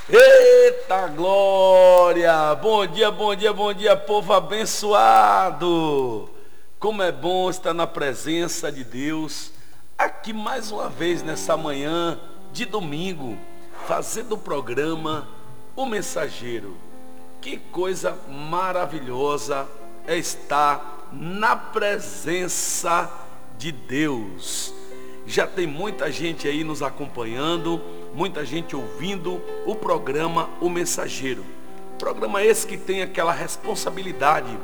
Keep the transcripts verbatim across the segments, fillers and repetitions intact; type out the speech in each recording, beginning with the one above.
Eita glória! Bom dia, bom dia, bom dia, povo abençoado! Como é bom estar na presença de Deus, aqui mais uma vez nessa manhã de domingo, fazendo o programa O Mensageiro. Que coisa maravilhosa é estar na presença de Deus. Já tem muita gente aí nos acompanhando, muita gente ouvindo o programa O Mensageiro. Programa esse que tem aquela responsabilidade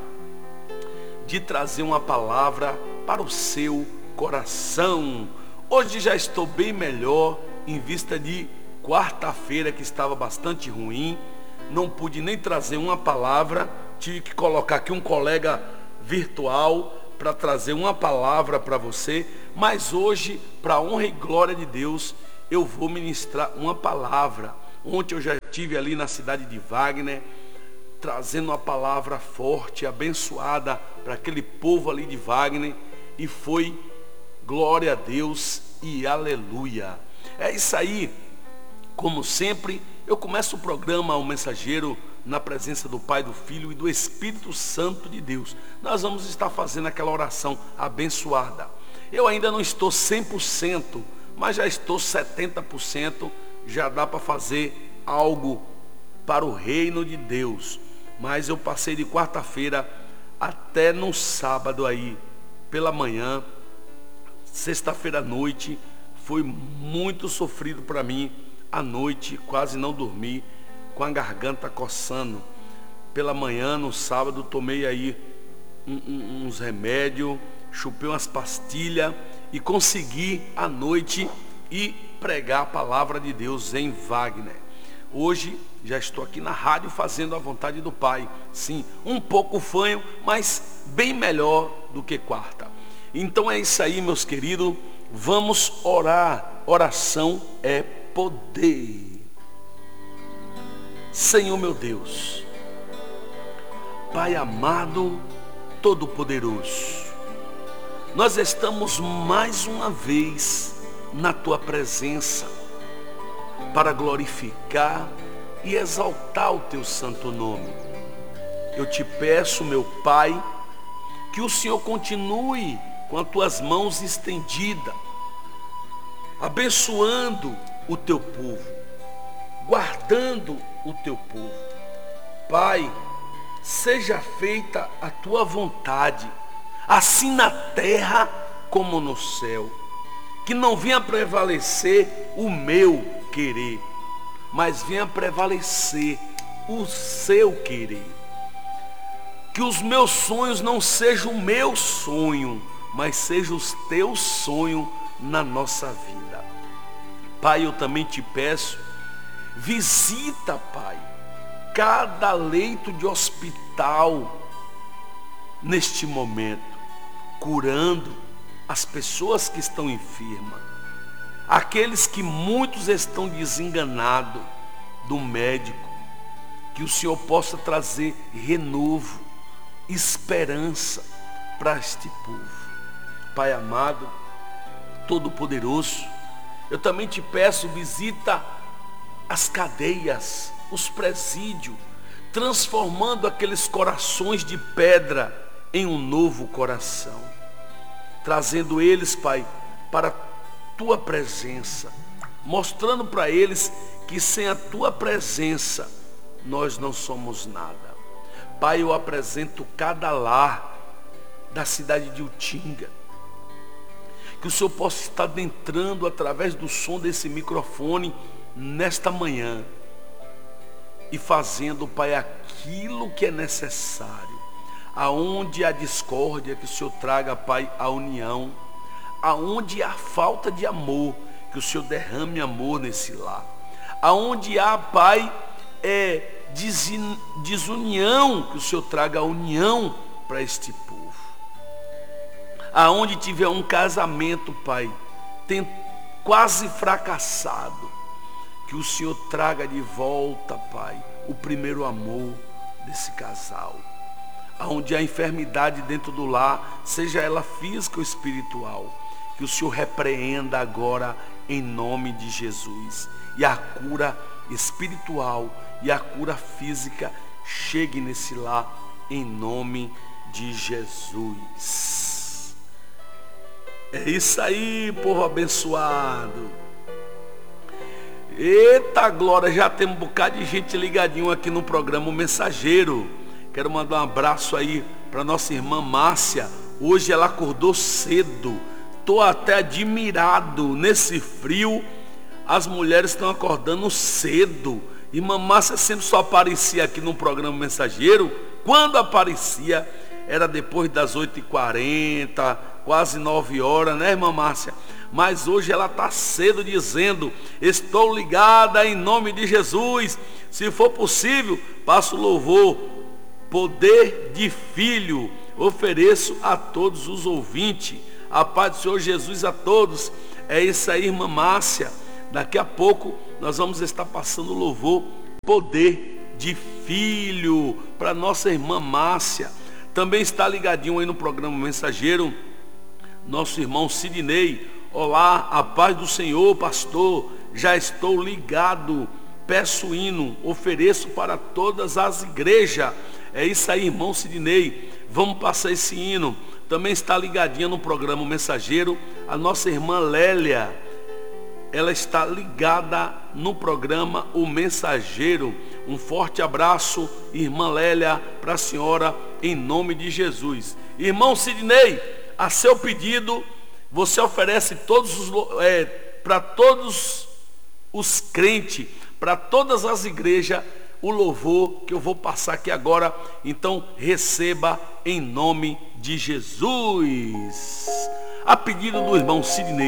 de trazer uma palavra para o seu coração. Hoje já estou bem melhor, em vista de quarta-feira que estava bastante ruim. Não pude nem trazer uma palavra, tive que colocar aqui um colega virtual para trazer uma palavra para você. Mas hoje, para a honra e glória de Deus, eu vou ministrar uma palavra. Ontem eu já estive ali na cidade de Wagner, trazendo uma palavra forte, abençoada para aquele povo ali de Wagner. E foi glória a Deus e aleluia. É isso aí. Como sempre, eu começo o programa O Mensageiro na presença do Pai, do Filho e do Espírito Santo de Deus. Nós vamos estar fazendo aquela oração abençoada. Eu ainda não estou cem por cento, mas já estou setenta por cento. Já dá para fazer algo para o reino de Deus. Mas eu passei de quarta-feira até no sábado aí, pela manhã, sexta-feira à noite. Foi muito sofrido para mim. À noite quase não dormi, com a garganta coçando. Pela manhã, no sábado, tomei aí um, um, uns remédios, chupei umas pastilhas e consegui à noite ir pregar a palavra de Deus em Wagner. Hoje já estou aqui na rádio fazendo a vontade do Pai. Sim, um pouco fanho, mas bem melhor do que quarta. Então é isso aí, meus queridos. Vamos orar. Oração é poder. Senhor meu Deus, Pai amado, todo-poderoso, nós estamos mais uma vez na Tua presença para glorificar e exaltar o Teu santo nome. Eu te peço, meu Pai, que o Senhor continue com as Tuas mãos estendidas, abençoando o Teu povo, guardando o Teu povo. Pai, seja feita a Tua vontade, assim na terra como no céu. Que não venha prevalecer o meu querer, mas venha prevalecer o Seu querer. Que os meus sonhos não sejam o meu sonho, mas sejam os Teus sonhos na nossa vida. Pai, eu também te peço, visita, Pai, cada leito de hospital neste momento, curando as pessoas que estão enfermas, aqueles que muitos estão desenganados do médico, que o Senhor possa trazer renovo, esperança para este povo. Pai amado, todo-poderoso, eu também te peço, visita as cadeias, os presídios, transformando aqueles corações de pedra em um novo coração, trazendo eles, Pai, para a Tua presença, mostrando para eles que sem a Tua presença nós não somos nada. Pai, eu apresento cada lar da cidade de Utinga, que o Senhor possa estar adentrando através do som desse microfone nesta manhã e fazendo, Pai, aquilo que é necessário. Aonde há discórdia, que o Senhor traga, Pai, a união. Aonde há falta de amor, que o Senhor derrame amor nesse lar. Aonde há, Pai, é desunião, que o Senhor traga a união para este povo. Aonde tiver um casamento, Pai, tem quase fracassado, que o Senhor traga de volta, Pai, o primeiro amor desse casal. Aonde há enfermidade dentro do lar, seja ela física ou espiritual, que o Senhor repreenda agora em nome de Jesus. E a cura espiritual e a cura física chegue nesse lar, em nome de Jesus. É isso aí, povo abençoado. Eita glória, já tem um bocado de gente ligadinho aqui no programa O Mensageiro. Quero mandar um abraço aí para nossa irmã Márcia. Hoje ela acordou cedo. Estou até admirado. Nesse frio, as mulheres estão acordando cedo. Irmã Márcia sempre só aparecia aqui no programa O Mensageiro. Quando aparecia, era depois das oito e quarenta, quase nove horas, né, irmã Márcia? Mas hoje ela está cedo dizendo: estou ligada em nome de Jesus. Se for possível, passo louvor, poder de filho, ofereço a todos os ouvintes. A paz do Senhor Jesus a todos. É isso aí, irmã Márcia. Daqui a pouco nós vamos estar passando louvor, poder de filho, para nossa irmã Márcia. Também está ligadinho aí no programa Mensageiro nosso irmão Sidney. Olá, a paz do Senhor, pastor. Já estou ligado. Peço hino, ofereço para todas as igrejas. É isso aí, irmão Sidney. Vamos passar esse hino. Também está ligadinha no programa Mensageiro a nossa irmã Lélia. Ela está ligada no programa O Mensageiro. Um forte abraço, irmã Lélia, para a senhora, em nome de Jesus. Irmão Sidney, a seu pedido, você oferece todos os é, para todos os crentes, para todas as igrejas, o louvor que eu vou passar aqui agora. Então receba em nome de Jesus. A pedido do irmão Sidney.